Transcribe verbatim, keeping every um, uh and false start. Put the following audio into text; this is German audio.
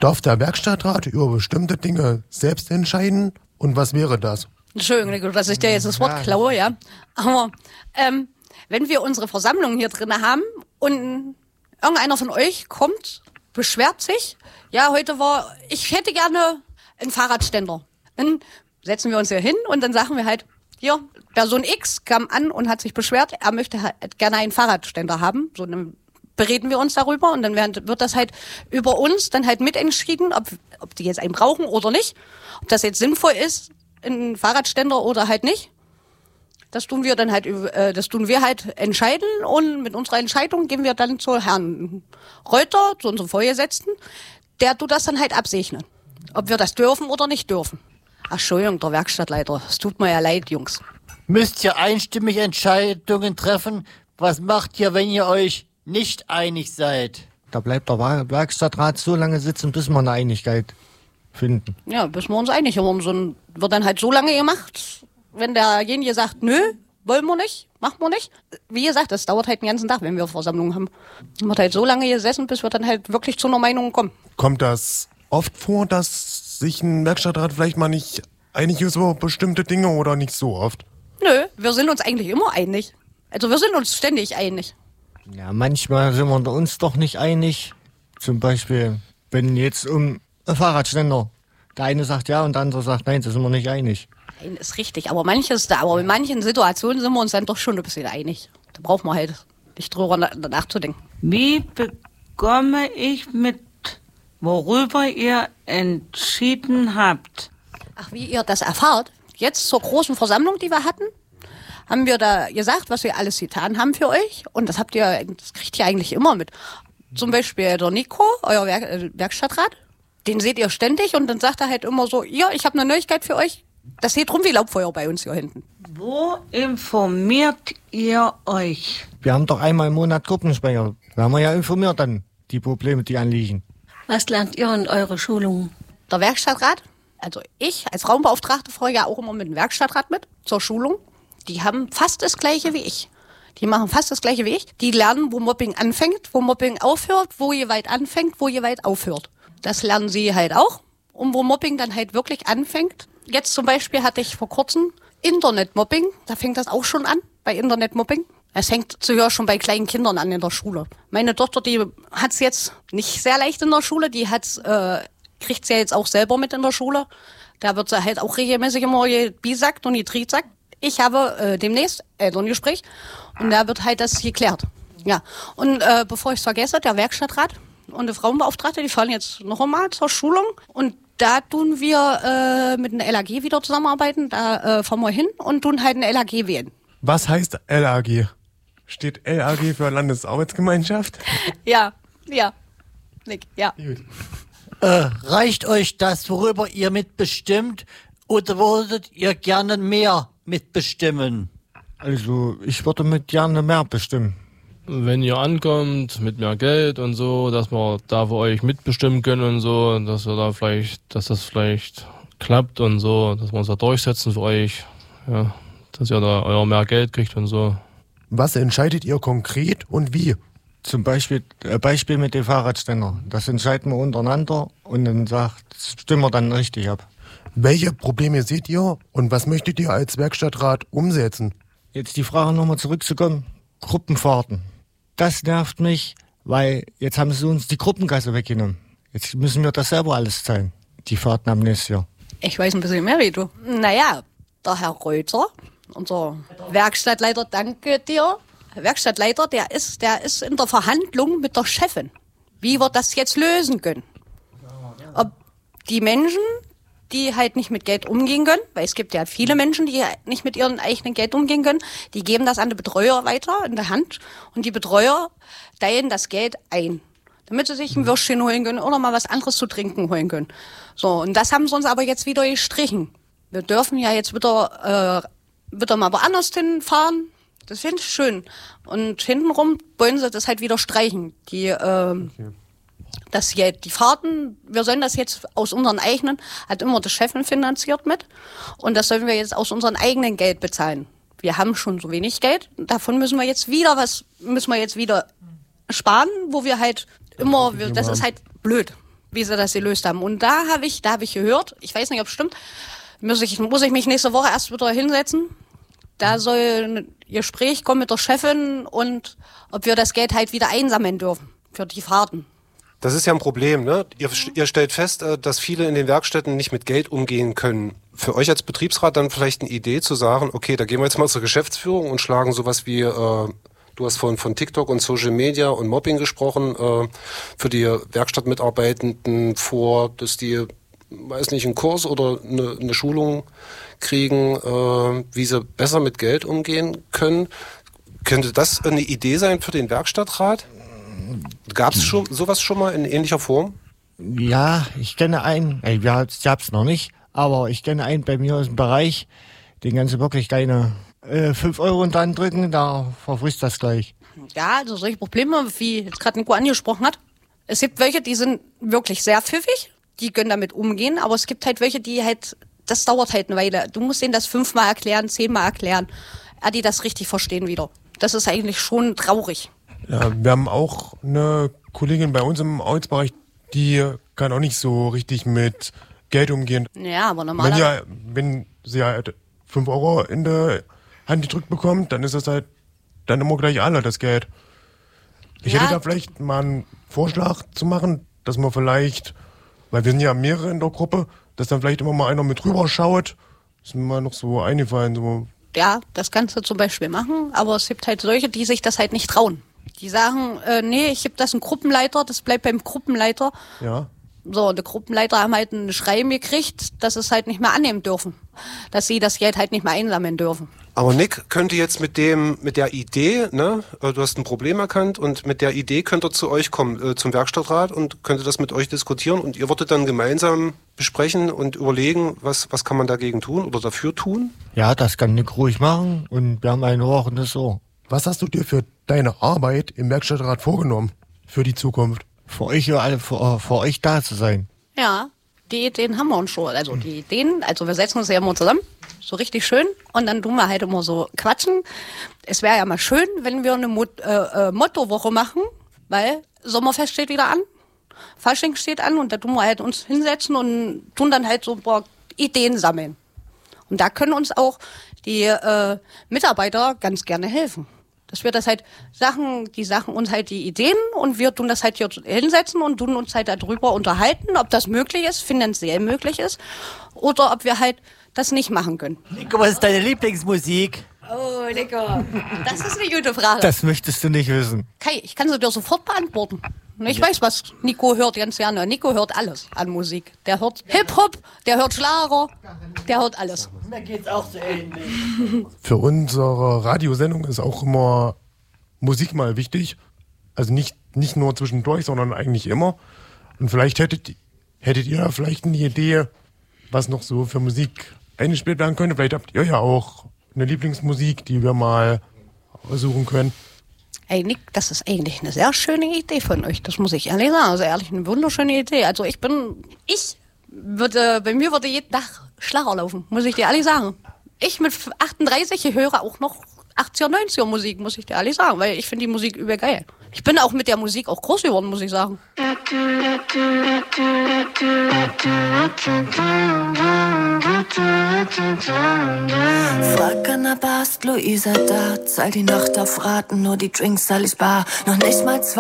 Darf der Werkstattrat über bestimmte Dinge selbst entscheiden? Und was wäre das? Entschuldigung, dass ich dir jetzt das Wort klaue, ja. Aber ähm, wenn wir unsere Versammlung hier drin haben und irgendeiner von euch kommt, beschwert sich, ja, heute war, ich hätte gerne einen Fahrradständer. Dann setzen wir uns hier hin und dann sagen wir halt, hier, Person X kam an und hat sich beschwert, er möchte halt gerne einen Fahrradständer haben. So, dann bereden wir uns darüber und dann wird das halt über uns dann halt mitentschieden, ob, ob die jetzt einen brauchen oder nicht. Ob das jetzt sinnvoll ist, ein Fahrradständer oder halt nicht. Das tun wir dann halt, äh, das tun wir halt entscheiden und mit unserer Entscheidung gehen wir dann zu Herrn Reuter, zu unserem Vorgesetzten, der tut das dann halt absegnen. Ob wir das dürfen oder nicht dürfen. Ach, Entschuldigung, der Werkstattleiter, es tut mir ja leid, Jungs. Müsst ihr einstimmig Entscheidungen treffen? Was macht ihr, wenn ihr euch nicht einig seid? Da bleibt der Werkstattrat so lange sitzen, bis wir eine Einigkeit finden. Ja, bis wir uns einig haben. So wird dann halt so lange gemacht, wenn derjenige sagt, nö, wollen wir nicht, machen wir nicht. Wie gesagt, das dauert halt den ganzen Tag, wenn wir Versammlungen haben. Dann wird halt so lange gesessen, bis wir dann halt wirklich zu einer Meinung kommen. Kommt das oft vor, dass sich ein Werkstattrat vielleicht mal nicht einig ist über bestimmte Dinge oder nicht so oft? Nö, wir sind uns eigentlich immer einig. Also wir sind uns ständig einig. Ja, manchmal sind wir uns doch nicht einig. Zum Beispiel, wenn jetzt um einen Fahrradständer, der eine sagt ja und der andere sagt nein, da sind wir nicht einig. Nein, ist richtig, aber manches da, aber in manchen Situationen sind wir uns dann doch schon ein bisschen einig. Da braucht man halt nicht drüber nachzudenken. Wie bekomme ich mit, worüber ihr entschieden habt? Ach, wie ihr das erfahrt? Jetzt zur großen Versammlung, die wir hatten, haben wir da gesagt, was wir alles getan haben für euch. Und das habt ihr, das kriegt ihr eigentlich immer mit. Zum Beispiel der Nico, euer Werk, äh, Werkstattrat, den seht ihr ständig und dann sagt er halt immer so, ja, ich habe eine Neuigkeit für euch. Das geht rum wie Laubfeuer bei uns hier hinten. Wo informiert ihr euch? Wir haben doch einmal im Monat Gruppensprecher. Da haben wir ja informiert dann die Probleme, die anliegen. Was lernt ihr in eurer Schulung? Der Werkstattrat, also ich als Raumbeauftragte fahre ja auch immer mit dem Werkstattrat mit zur Schulung. Die haben fast das Gleiche wie ich. Die machen fast das Gleiche wie ich. Die lernen, wo Mobbing anfängt, wo Mobbing aufhört, wo Gewalt anfängt, wo Gewalt aufhört. Das lernen sie halt auch. Und wo Mobbing dann halt wirklich anfängt. Jetzt zum Beispiel hatte ich vor kurzem Internetmobbing. Da fängt das auch schon an, bei Internetmobbing. Es fängt sogar schon bei kleinen Kindern an in der Schule. Meine Tochter, die hat's jetzt nicht sehr leicht in der Schule. Die hat's, äh, kriegt's ja jetzt auch selber mit in der Schule. Da wird sie halt auch regelmäßig immer gebisackt und getriesackt. Ich habe äh, demnächst Elterngespräch und da wird halt das geklärt. Ja, und äh, bevor ich es vergesse, der Werkstattrat und die Frauenbeauftragte, die fahren jetzt noch einmal zur Schulung und da tun wir äh, mit einer L A G wieder zusammenarbeiten, da äh, fahren wir hin und tun halt eine L A G wählen. Was heißt L A G? Steht L A G für Landesarbeitsgemeinschaft? Ja, ja, Nick, ja. Äh, reicht euch das, worüber ihr mitbestimmt, oder würdet ihr gerne mehr mitbestimmen? Also ich würde mit gerne mehr bestimmen. Wenn ihr ankommt mit mehr Geld und so, dass wir da für euch mitbestimmen können und so, dass wir da vielleicht, dass das vielleicht klappt und so, dass wir uns da durchsetzen für euch, ja, dass ihr da euer mehr Geld kriegt und so. Was entscheidet ihr konkret und wie? Zum Beispiel, äh, Beispiel mit dem Fahrradständer. Das entscheiden wir untereinander und dann sagt, stimmen wir dann richtig ab. Welche Probleme seht ihr und was möchtet ihr als Werkstattrat umsetzen? Jetzt die Frage nochmal zurückzukommen. Gruppenfahrten. Das nervt mich, weil jetzt haben sie uns die Gruppengasse weggenommen. Jetzt müssen wir das selber alles zahlen. Die Fahrten am nächsten Jahr. Ich weiß ein bisschen mehr wie du. Naja, der Herr Reuter, unser Werkstattleiter, danke dir. Der Werkstattleiter, der ist, der ist in der Verhandlung mit der Chefin. Wie wir das jetzt lösen können. Ob die Menschen, die halt nicht mit Geld umgehen können, weil es gibt ja viele Menschen, die nicht mit ihrem eigenen Geld umgehen können, die geben das an die Betreuer weiter in der Hand und die Betreuer teilen das Geld ein, damit sie sich ein Würstchen holen können oder mal was anderes zu trinken holen können. So, und das haben sie uns aber jetzt wieder gestrichen. Wir dürfen ja jetzt wieder, äh, wieder mal woanders hinfahren. Das finde ich schön. Und hintenrum wollen sie das halt wieder streichen. Die, äh, okay. Das Geld, die Fahrten, wir sollen das jetzt aus unseren eigenen, hat immer das Chefin finanziert mit. Und das sollen wir jetzt aus unserem eigenen Geld bezahlen. Wir haben schon so wenig Geld. Davon müssen wir jetzt wieder was, müssen wir jetzt wieder sparen, wo wir halt immer, wir, das ist halt blöd. wie sie das gelöst haben. Und da habe ich, da habe ich gehört, ich weiß nicht, ob es stimmt, muss ich, muss ich mich nächste Woche erst wieder hinsetzen. Da soll ein Gespräch kommen mit der Chefin und ob wir das Geld halt wieder einsammeln dürfen für die Fahrten. Das ist ja ein Problem, ne? Ihr, ihr stellt fest, dass viele in den Werkstätten nicht mit Geld umgehen können. Für euch als Betriebsrat dann vielleicht eine Idee zu sagen, okay, da gehen wir jetzt mal zur Geschäftsführung und schlagen sowas wie, äh, du hast vorhin von TikTok und Social Media und Mobbing gesprochen, äh, für die Werkstattmitarbeitenden vor, dass die, weiß nicht, einen Kurs oder eine, eine Schulung kriegen, äh, wie sie besser mit Geld umgehen können. Könnte das eine Idee sein für den Werkstattrat? Gab es schon sowas schon mal in ähnlicher Form? Ja, ich kenne einen, ey, wir hab's noch nicht, aber ich kenne einen bei mir aus dem Bereich, den kannst du wirklich deine äh, fünf Euro unter den drücken, da verfrisst das gleich. Ja, also solche Probleme, wie jetzt gerade Nico angesprochen hat. Es gibt welche, die sind wirklich sehr pfiffig, die können damit umgehen, aber es gibt halt welche, die halt, das dauert halt eine Weile. Du musst denen das fünfmal erklären, zehnmal erklären, ja, die das richtig verstehen wieder. Das ist eigentlich schon traurig. Ja, wir haben auch eine Kollegin bei uns im Arbeitsbereich, die kann auch nicht so richtig mit Geld umgehen. Ja, aber Wenn, normalerweise... ja, wenn sie halt fünf Euro in der Hand gedrückt bekommt, dann ist das halt dann immer gleich alle, das Geld. Ich Ja. hätte da vielleicht mal einen Vorschlag zu machen, dass man vielleicht, weil wir sind ja mehrere in der Gruppe, dass dann vielleicht immer mal einer mit rüber schaut. Das ist mir mal noch so eingefallen, so. Ja, das kannst du zum Beispiel machen, aber es gibt halt solche, die sich das halt nicht trauen. Die sagen, äh, nee, ich gebe das einem Gruppenleiter, das bleibt beim Gruppenleiter. Ja. So, und die Gruppenleiter haben halt ein Schreiben gekriegt, dass sie es halt nicht mehr annehmen dürfen. Dass sie das Geld halt nicht mehr einsammeln dürfen. Aber Nick könnte jetzt mit dem, mit der Idee, ne, du hast ein Problem erkannt und mit der Idee könnte er zu euch kommen, äh, zum Werkstattrat und könnte das mit euch diskutieren und ihr würdet dann gemeinsam besprechen und überlegen, was, was kann man dagegen tun oder dafür tun? Ja, das kann Nick ruhig machen und wir haben ein ordentliches Ohr. Was hast du dir für deine Arbeit im Werkstattrat vorgenommen für die Zukunft? Für euch, für, für euch da zu sein. Ja, die Ideen haben wir uns schon. Also die Ideen, also wir setzen uns ja immer zusammen, so richtig schön. Und dann tun wir halt immer so quatschen. Es wäre ja mal schön, wenn wir eine Mot- äh, äh, Mottowoche machen, weil Sommerfest steht wieder an, Fasching steht an und da tun wir halt uns hinsetzen und tun dann halt so ein paar Ideen sammeln. Und da können uns auch die äh, Mitarbeiter ganz gerne helfen. Dass wir das halt Sachen, die sagen uns halt die Ideen und wir tun das halt hier hinsetzen und tun uns halt darüber unterhalten, ob das möglich ist, finanziell möglich ist oder ob wir halt das nicht machen können. Nico, was ist deine Lieblingsmusik? Oh, Nico, das ist eine gute Frage. Das möchtest du nicht wissen. Kai, ich kann sie dir sofort beantworten. Ich weiß, was Nico hört ganz gerne. Nico hört alles an Musik. Der hört Hip-Hop, der hört Schlager, der hört alles. Mir geht's auch so ähnlich. Für unsere Radiosendung ist auch immer Musik mal wichtig. Also nicht, nicht nur zwischendurch, sondern eigentlich immer. Und vielleicht hättet, hättet ihr da vielleicht eine Idee, was noch so für Musik eingespielt werden könnte. Vielleicht habt ihr ja auch eine Lieblingsmusik, die wir mal aussuchen können. Ey, Nick, das ist eigentlich eine sehr schöne Idee von euch. Das muss ich ehrlich sagen. Also ehrlich, eine wunderschöne Idee. Also ich bin, ich würde, bei mir würde jeden Tag Schlager laufen, muss ich dir ehrlich sagen. Ich mit achtunddreißig, ich höre auch noch achtziger, neunziger Musik, muss ich dir ehrlich sagen, weil ich finde die Musik übergeil. Ich bin auch mit der Musik auch groß geworden, muss ich sagen. Frag an der Bar, ist Luisa da? Zahl die Nacht auf Raten, nur die Drinks zahl ich bar. Noch nicht mal zwei